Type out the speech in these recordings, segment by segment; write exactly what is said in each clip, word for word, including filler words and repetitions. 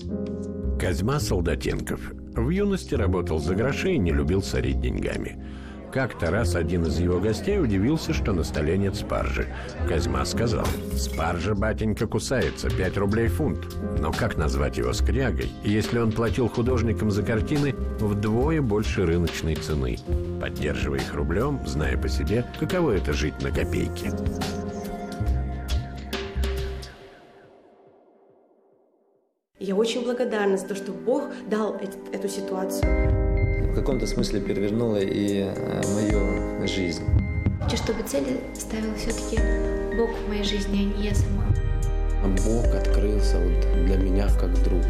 Козьма Солдатенков в юности работал за гроши и не любил сорить деньгами. Как-то раз один из его гостей удивился, что на столе нет спаржи. Козьма сказал: «Спаржа, батенька, кусается, пять рублей фунт». Но как назвать его скрягой, если он платил художникам за картины вдвое больше рыночной цены, поддерживая их рублем, зная по себе, каково это жить на копейки? Я очень благодарна за то, что Бог дал эту ситуацию. В каком-то смысле перевернула и мою жизнь. Хочу, чтобы цели ставил все-таки Бог в моей жизни, а не я сама. Бог открылся вот для меня как друг.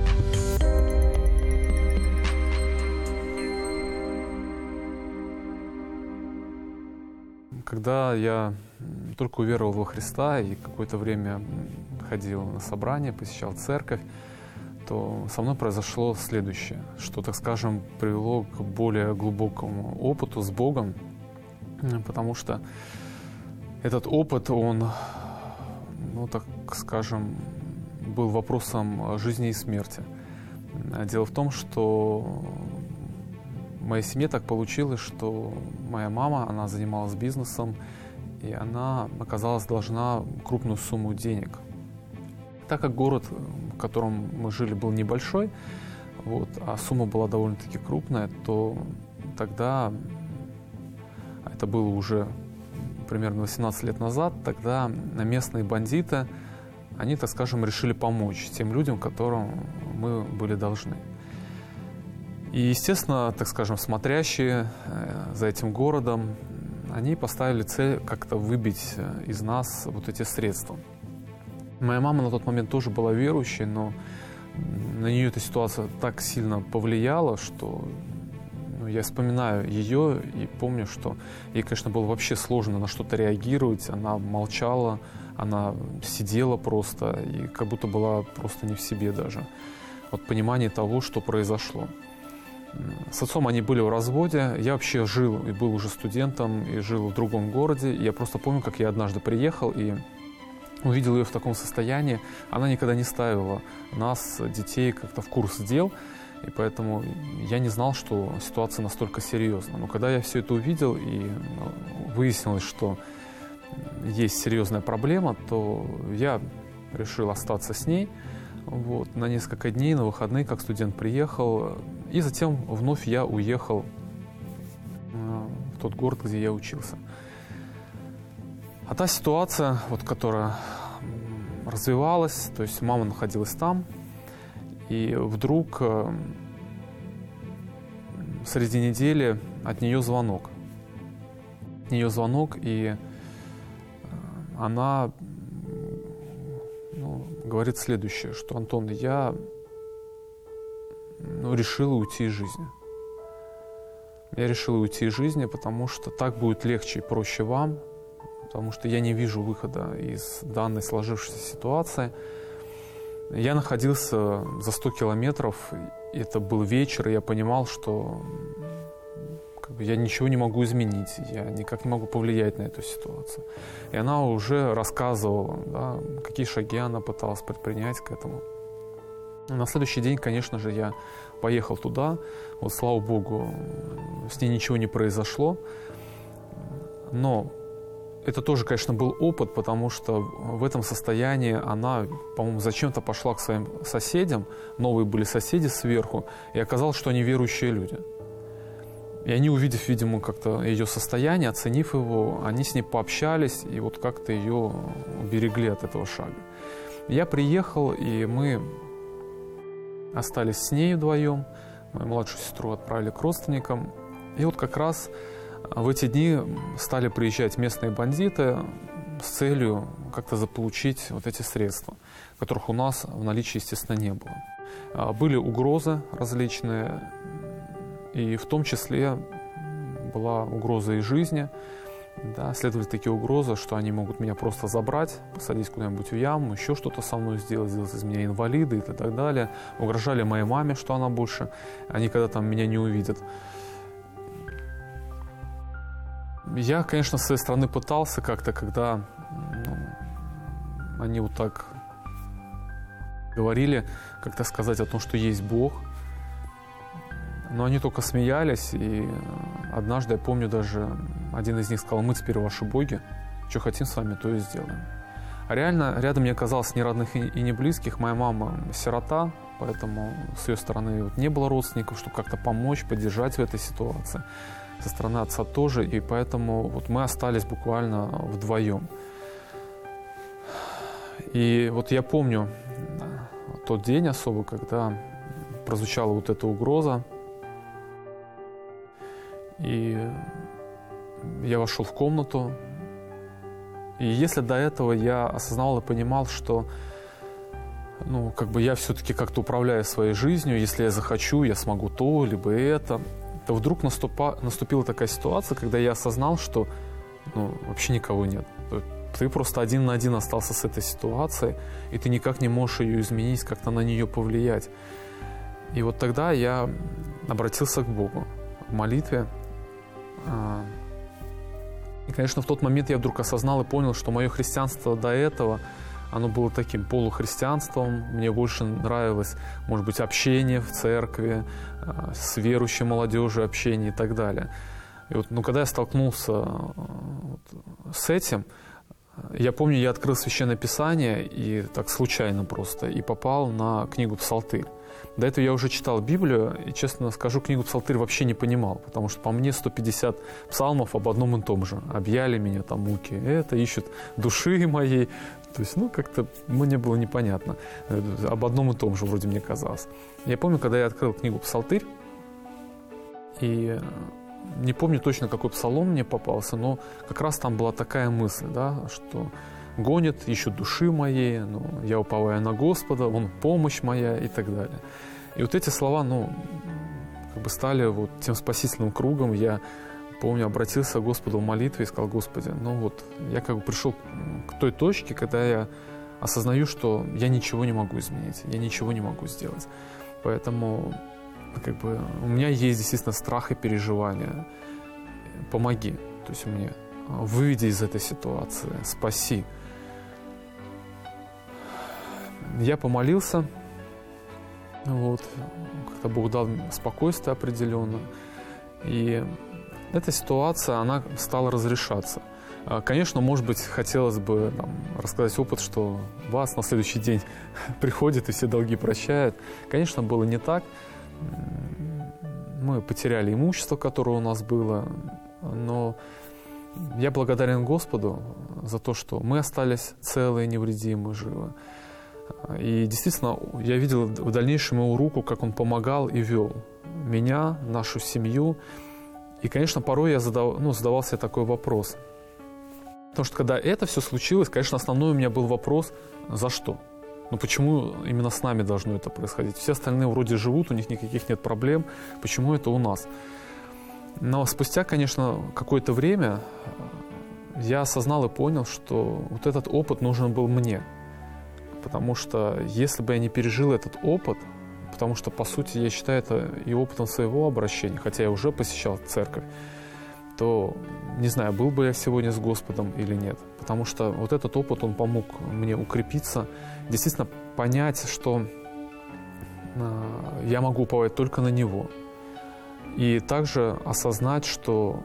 Когда я только уверовал во Христа и какое-то время ходил на собрания, посещал церковь, то со мной произошло следующее, что, так скажем, привело к более глубокому опыту с Богом, потому что этот опыт, он, ну, так скажем, был вопросом жизни и смерти. Дело в том, что в моей семье так получилось, что моя мама, она занималась бизнесом, и она оказалась должна крупную сумму денег. Так как город, в котором мы жили, был небольшой, вот, а сумма была довольно-таки крупная, то тогда, это было уже примерно восемнадцать лет назад, тогда местные бандиты, они, так скажем, решили помочь тем людям, которым мы были должны. И, естественно, так скажем, смотрящие за этим городом, они поставили цель как-то выбить из нас вот эти средства. Моя мама на тот момент тоже была верующей, но на нее эта ситуация так сильно повлияла, что, ну, я вспоминаю ее и помню, что ей, конечно, было вообще сложно на что-то реагировать. Она молчала, она сидела просто и как будто была просто не в себе даже от понимания того, что произошло. С отцом они были в разводе. Я вообще жил и был уже студентом, и жил в другом городе. И я просто помню, как я однажды приехал и увидел ее в таком состоянии. Она никогда не ставила нас, детей, как-то в курс дел. И поэтому я не знал, что ситуация настолько серьезна. Но когда я все это увидел и выяснилось, что есть серьезная проблема, то я решил остаться с ней. Вот, на несколько дней, на выходные, как студент приехал. И затем вновь я уехал в тот город, где я учился. А та ситуация, вот, которая развивалась, то есть мама находилась там, и вдруг среди недели от нее звонок. От нее звонок, и она, ну, говорит следующее, что: Антон, я, ну, решила уйти из жизни. Я решила уйти из жизни, потому что так будет легче и проще вам, потому что я не вижу выхода из данной сложившейся ситуации. Я находился за сто километров, это был вечер, и я понимал, что как бы я ничего не могу изменить, я никак не могу повлиять на эту ситуацию. И она уже рассказывала, да, какие шаги она пыталась предпринять к этому. На следующий день, конечно же, я поехал туда. Вот, слава Богу, с ней ничего не произошло. Но это тоже, конечно, был опыт, потому что в этом состоянии она, по-моему, зачем-то пошла к своим соседям. Новые были соседи сверху, и оказалось, что они верующие люди. И они, увидев, видимо, как-то ее состояние, оценив его, они с ней пообщались и вот как-то ее уберегли от этого шага. Я приехал, и мы остались с ней вдвоем. Мою младшую сестру отправили к родственникам. И вот как раз в эти дни стали приезжать местные бандиты с целью как-то заполучить вот эти средства, которых у нас в наличии, естественно, не было. Были угрозы различные, и в том числе была угроза и жизни. Да, следовали такие угрозы, что они могут меня просто забрать, посадить куда-нибудь в яму, еще что-то со мной сделать, сделать из меня инвалида и так далее. Угрожали моей маме, что она больше никогда там меня не увидит. Я, конечно, с своей стороны пытался как-то, когда, ну, они вот так говорили, как-то сказать, о том, что есть Бог. Но они только смеялись, и однажды, я помню, даже один из них сказал: мы теперь ваши боги, что хотим с вами, то и сделаем. А реально рядом не оказалось ни родных и не близких. Моя мама сирота, поэтому с ее стороны вот не было родственников, чтобы как-то помочь, поддержать в этой ситуации. Со стороны отца тоже, и поэтому вот мы остались буквально вдвоем. И вот я помню тот день особо, когда прозвучала вот эта угроза. И я вошел в комнату. И если до этого я осознавал и понимал, что ну, как бы я все-таки как-то управляю своей жизнью, если я захочу, я смогу то, либо это, то вдруг наступа, наступила такая ситуация, когда я осознал, что ну, вообще никого нет. Ты просто один на один остался с этой ситуацией, и ты никак не можешь ее изменить, как-то на нее повлиять. И вот тогда я обратился к Богу в молитве. И, конечно, в тот момент я вдруг осознал и понял, что мое христианство до этого, оно было таким полухристианством. Мне больше нравилось, может быть, общение в церкви, с верующей молодежью общение и так далее. И вот, ну, когда я столкнулся вот с этим, я помню, я открыл Священное Писание, и так случайно просто, и попал на книгу «Псалтырь». До этого я уже читал Библию, и, честно скажу, книгу «Псалтырь» вообще не понимал, потому что по мне сто пятьдесят псалмов об одном и том же. «Объяли меня там муки, это ищут души моей». То есть, ну, как-то мне было непонятно. Об одном и том же вроде мне казалось. Я помню, когда я открыл книгу «Псалтырь», и не помню точно, какой псалом мне попался, но как раз там была такая мысль, да, что гонят, ищут души моей, ну, я уповаю на Господа, Он помощь моя и так далее. И вот эти слова, ну, как бы стали вот тем спасительным кругом. Я помню, обратился к Господу в молитве и сказал: Господи, ну вот, я как бы пришел к той точке, когда я осознаю, что я ничего не могу изменить, я ничего не могу сделать. Поэтому как бы у меня есть действительно страх и переживания. Помоги, то есть мне, выведи из этой ситуации, спаси. Я помолился, вот, как-то Бог дал спокойствие определенно, и эта ситуация, она стала разрешаться. Конечно, может быть, хотелось бы там рассказать опыт, что вас на следующий день приходит и все долги прощают. Конечно, было не так. Мы потеряли имущество, которое у нас было, но я благодарен Господу за то, что мы остались целые, невредимые, живы. И действительно, я видел в дальнейшем Его руку, как Он помогал и вел меня, нашу семью. И, конечно, порой я задав, ну, задавал себе такой вопрос. Потому что когда это все случилось, конечно, основной у меня был вопрос: за что? Ну почему именно с нами должно это происходить? Все остальные вроде живут, у них никаких нет проблем. Почему это у нас? Но спустя, конечно, какое-то время я осознал и понял, что вот этот опыт нужен был мне. Потому что если бы я не пережил этот опыт, потому что, по сути, я считаю это и опытом своего обращения, хотя я уже посещал церковь, то, не знаю, был бы я сегодня с Господом или нет. Потому что вот этот опыт, он помог мне укрепиться, действительно понять, что я могу уповать только на Него. И также осознать, что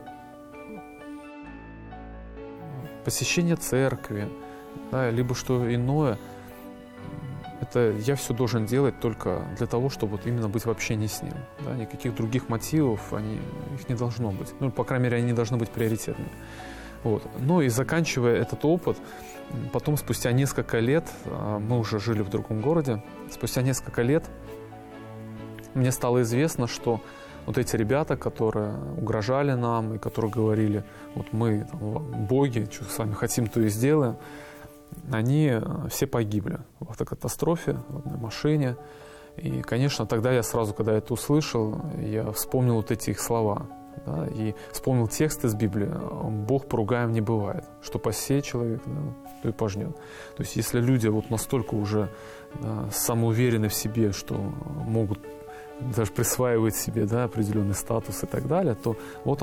посещение церкви, да, либо что иное, это я все должен делать только для того, чтобы вот именно быть в общении с Ним. Да, никаких других мотивов, они, их не должно быть. Ну, по крайней мере, они не должны быть приоритетными. Вот. Ну и заканчивая этот опыт, потом спустя несколько лет, мы уже жили в другом городе, спустя несколько лет мне стало известно, что вот эти ребята, которые угрожали нам и которые говорили: вот мы, там, боги, что с вами хотим, то и сделаем, они все погибли в автокатастрофе, в одной машине. И, конечно, тогда я сразу, когда это услышал, я вспомнил вот эти их слова. Да, и вспомнил текст из Библии: «Бог поругаем не бывает, что посеет человек, да, то и пожнет». То есть если люди вот настолько уже, да, самоуверены в себе, что могут даже присваивать себе, да, определенный статус и так далее, то вот